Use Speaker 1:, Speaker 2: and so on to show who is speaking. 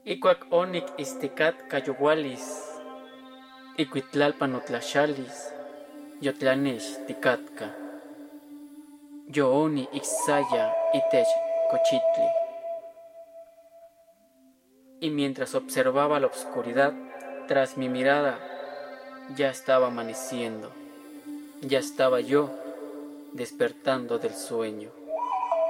Speaker 1: Icuac onic isticat cayualis, icuitlalpan otlaxalis, yotlanex ticatca. Yo oni ixaya itech cochitli. Y mientras observaba la oscuridad, tras mi mirada, ya estaba amaneciendo. Ya estaba yo despertando del sueño.